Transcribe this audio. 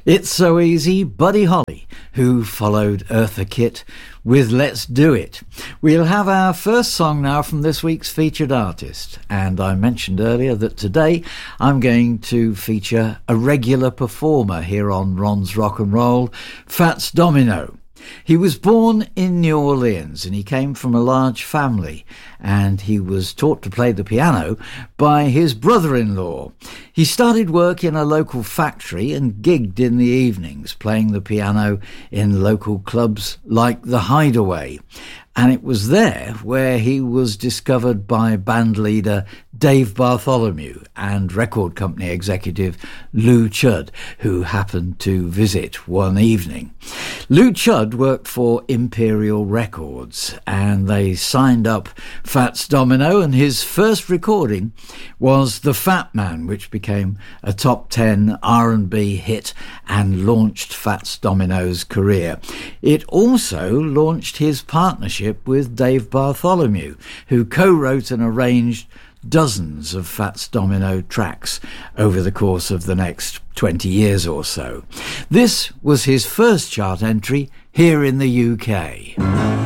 It's So Easy, Buddy Holly, who followed Eartha Kitt with Let's Do It. We'll have our first song now from this week's featured artist, and I mentioned earlier that today I'm going to feature a regular performer here on Ron's Rock and Roll, Fats Domino. He was born in New Orleans and he came from a large family, and he was taught to play the piano by his brother-in-law. He started work in a local factory and gigged in the evenings, playing the piano in local clubs like The Hideaway. And it was there where he was discovered by band leader Dave Bartholomew and record company executive Lou Chudd, who happened to visit one evening. Lou Chudd worked for Imperial Records, and they signed up Fats Domino, and his first recording was The Fat Man, which became a top 10 R&B hit and launched Fats Domino's career. It also launched his partnership with Dave Bartholomew, who co-wrote and arranged dozens of Fats Domino tracks over the course of the next 20 years or so. This was his first chart entry here in the UK.